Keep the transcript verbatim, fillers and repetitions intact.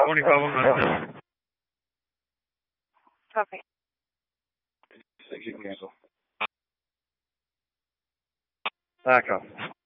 twenty-five on that. Copy. Six, you can cancel. Back up.